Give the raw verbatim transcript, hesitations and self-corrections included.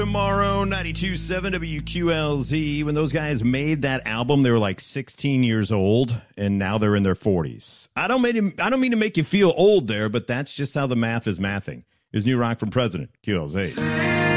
Tomorrow, ninety-two point seven W Q L Z. When those guys made that album, they were like sixteen years old, and now they're in their forties. I don't mean to, I don't mean to make you feel old there, but that's just how the math is mathing. Is New Rock from President, Q L Z.